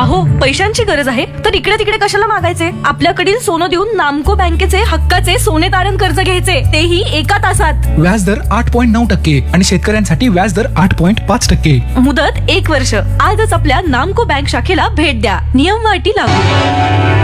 अहो, पैशांची गरज आहे तर इकडे तिकडे कशाला मागायचे? आपल्याकडील सोनं देऊन नामको बँकेचे हक्काचे सोने तारण कर्ज घ्यायचे, तेही एका तासात. व्याजदर 8.9% आणि शेतकऱ्यांसाठी व्याजदर 8.5%. मुदत 1 वर्ष. आजच आपल्या नामको बँक शाखेला भेट द्या. नियम व अटी लागू.